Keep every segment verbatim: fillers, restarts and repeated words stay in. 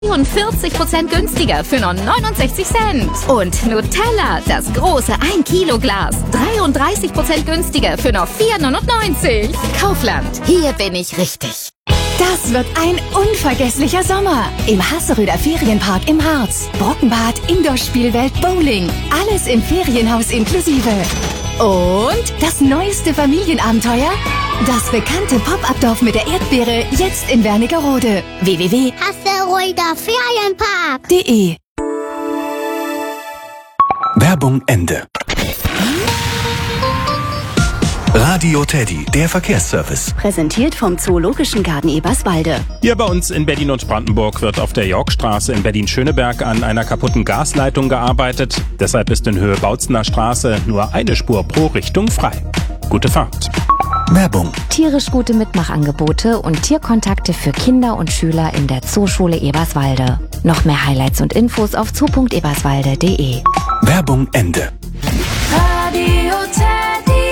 vierzig Prozent günstiger für nur neunundsechzig Cent. Und Nutella, das große ein Kilo Glas, dreiunddreißig Prozent günstiger für nur vier neunundneunzig. Kaufland, hier bin ich richtig. Das wird ein unvergesslicher Sommer. Im Hasseröder Ferienpark im Harz. Brockenbad, Indoor-Spielwelt, Bowling. Alles im Ferienhaus inklusive. Und das neueste Familienabenteuer? Das bekannte Pop-Up-Dorf mit der Erdbeere, jetzt in Wernigerode. w w w punkt Hasseröder Ferienpark punkt de Werbung Ende. Radio Teddy, der Verkehrsservice. Präsentiert vom Zoologischen Garten Eberswalde. Hier bei uns in Berlin und Brandenburg wird auf der Yorkstraße in Berlin-Schöneberg an einer kaputten Gasleitung gearbeitet. Deshalb ist in Höhe Bautzener Straße nur eine Spur pro Richtung frei. Gute Fahrt. Werbung. Tierisch gute Mitmachangebote und Tierkontakte für Kinder und Schüler in der Zooschule Eberswalde. Noch mehr Highlights und Infos auf zoo punkt eberswalde punkt de. Werbung Ende. Radio Teddy.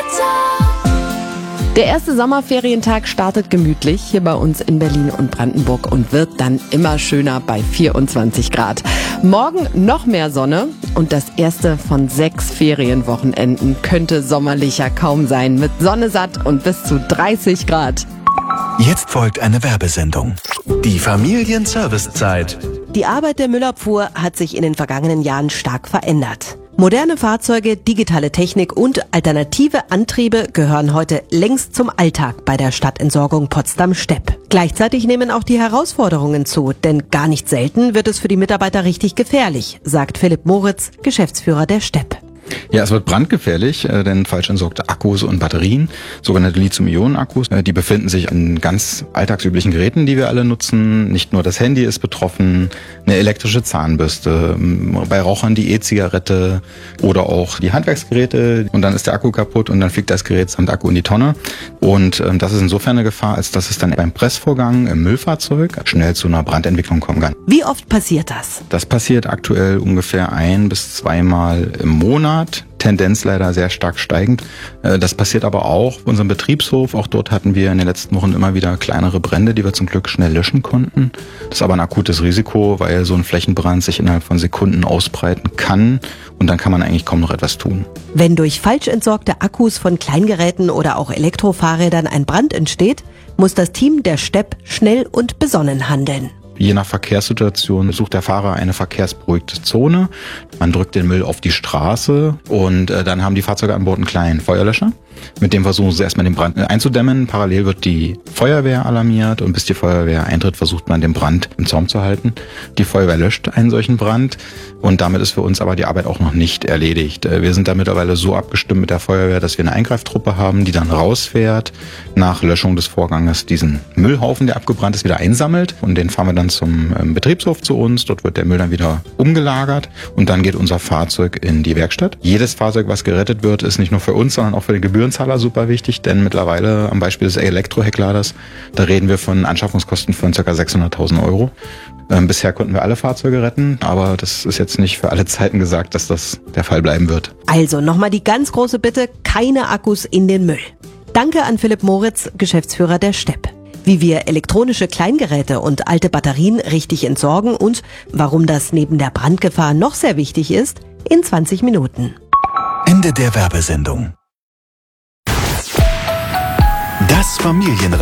Der erste Sommerferientag startet gemütlich hier bei uns in Berlin und Brandenburg und wird dann immer schöner bei vierundzwanzig Grad. Morgen noch mehr Sonne und das erste von sechs Ferienwochenenden könnte sommerlicher kaum sein, mit Sonne satt und bis zu dreißig Grad. Jetzt folgt eine Werbesendung. Die Familienservicezeit. Die Arbeit der Müllabfuhr hat sich in den vergangenen Jahren stark verändert. Moderne Fahrzeuge, digitale Technik und alternative Antriebe gehören heute längst zum Alltag bei der Stadtentsorgung Potsdam-Stepp. Gleichzeitig nehmen auch die Herausforderungen zu, denn gar nicht selten wird es für die Mitarbeiter richtig gefährlich, sagt Philipp Moritz, Geschäftsführer der Stepp. Ja, es wird brandgefährlich, äh, denn falsch entsorgte Akkus und Batterien, sogenannte Lithium-Ionen-Akkus, äh, die befinden sich an ganz alltagsüblichen Geräten, die wir alle nutzen. Nicht nur das Handy ist betroffen, eine elektrische Zahnbürste, bei Rauchern die E-Zigarette oder auch die Handwerksgeräte. Und dann ist der Akku kaputt und dann fliegt das Gerät samt Akku in die Tonne. Und ähm, das ist insofern eine Gefahr, als dass es dann beim Pressvorgang im Müllfahrzeug schnell zu einer Brandentwicklung kommen kann. Wie oft passiert das? Das passiert aktuell ungefähr ein bis zweimal im Monat. Tendenz leider sehr stark steigend. Das passiert aber auch auf unserem Betriebshof. Auch dort hatten wir in den letzten Wochen immer wieder kleinere Brände, die wir zum Glück schnell löschen konnten. Das ist aber ein akutes Risiko, weil so ein Flächenbrand sich innerhalb von Sekunden ausbreiten kann und dann kann man eigentlich kaum noch etwas tun. Wenn durch falsch entsorgte Akkus von Kleingeräten oder auch Elektrofahrrädern ein Brand entsteht, muss das Team der Stepp schnell und besonnen handeln. Je nach Verkehrssituation sucht der Fahrer eine verkehrsberuhigte Zone. Man drückt den Müll auf die Straße und äh, dann haben die Fahrzeuge an Bord einen kleinen Feuerlöscher. Mit dem versuchen sie erstmal den Brand einzudämmen. Parallel wird die Feuerwehr alarmiert und bis die Feuerwehr eintritt, versucht man den Brand im Zaum zu halten. Die Feuerwehr löscht einen solchen Brand und damit ist für uns aber die Arbeit auch noch nicht erledigt. Wir sind da mittlerweile so abgestimmt mit der Feuerwehr, dass wir eine Eingreiftruppe haben, die dann rausfährt, nach Löschung des Vorganges diesen Müllhaufen, der abgebrannt ist, wieder einsammelt und den fahren wir dann zum Betriebshof zu uns. Dort wird der Müll dann wieder umgelagert und dann geht unser Fahrzeug in die Werkstatt. Jedes Fahrzeug, was gerettet wird, ist nicht nur für uns, sondern auch für den Gebührenzahler super wichtig, denn mittlerweile am Beispiel des Elektroheckladers, da reden wir von Anschaffungskosten von ca. sechshunderttausend Euro. Ähm, bisher konnten wir alle Fahrzeuge retten, aber das ist jetzt nicht für alle Zeiten gesagt, dass das der Fall bleiben wird. Also nochmal die ganz große Bitte, keine Akkus in den Müll. Danke an Philipp Moritz, Geschäftsführer der Stepp. Wie wir elektronische Kleingeräte und alte Batterien richtig entsorgen und warum das neben der Brandgefahr noch sehr wichtig ist, in zwanzig Minuten. Ende der Werbesendung. Das Familienradio.